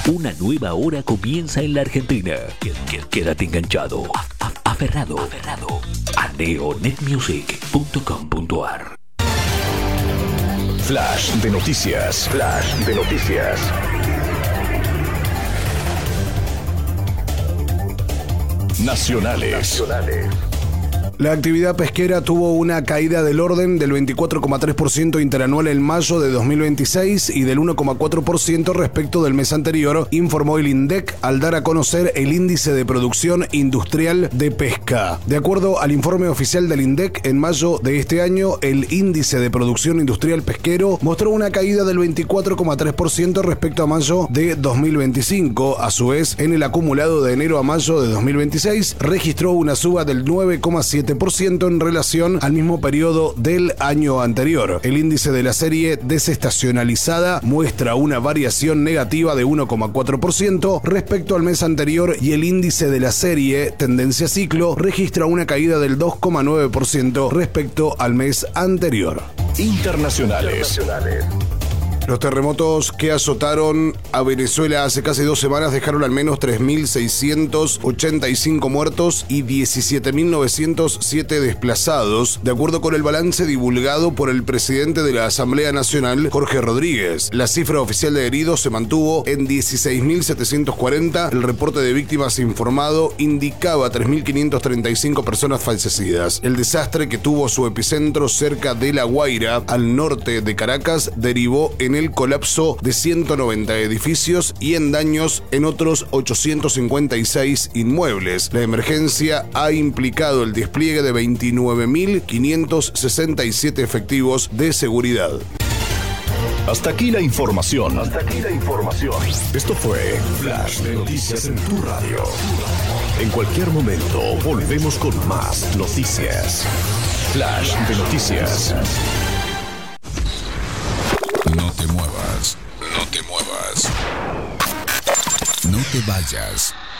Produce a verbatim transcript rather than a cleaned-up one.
Una nueva hora comienza en la Argentina. Quédate enganchado, aferrado, aferrado a neonet music punto com punto ar. Flash de noticias. Flash de noticias. Nacionales. Nacionales. La actividad pesquera tuvo una caída del orden del veinticuatro coma tres por ciento interanual en mayo de dos mil veintiséis y del uno coma cuatro por ciento respecto del mes anterior, informó el INDEC al dar a conocer el índice de producción industrial de pesca. De acuerdo al informe oficial del INDEC, en mayo de este año, el índice de producción industrial pesquero mostró una caída del veinticuatro coma tres por ciento respecto a mayo de dos mil veinticinco. A su vez, en el acumulado de enero a mayo de dos mil veintiséis, registró una suba del nueve coma siete por ciento en relación al mismo periodo del año anterior. El índice de la serie desestacionalizada muestra una variación negativa de uno coma cuatro por ciento respecto al mes anterior y el índice de la serie tendencia ciclo registra una caída del dos coma nueve por ciento respecto al mes anterior. Internacionales. Internacionales. Los terremotos que azotaron a Venezuela hace casi dos semanas dejaron al menos tres mil seiscientos ochenta y cinco muertos y diecisiete mil novecientos siete desplazados, de acuerdo con el balance divulgado por el presidente de la Asamblea Nacional, Jorge Rodríguez. La cifra oficial de heridos se mantuvo en dieciséis mil setecientos cuarenta. El reporte de víctimas informado indicaba tres mil quinientas treinta y cinco personas fallecidas. El desastre, que tuvo su epicentro cerca de La Guaira, al norte de Caracas, derivó en el colapso de ciento noventa edificios y en daños en otros ochocientos cincuenta y seis inmuebles. La emergencia ha implicado el despliegue de veintinueve mil quinientos sesenta y siete efectivos de seguridad. Hasta aquí la información. Hasta aquí la información. Esto fue Flash de Noticias en tu radio. En cualquier momento volvemos con más noticias. Flash de Noticias. No te muevas, no te muevas. No te vayas.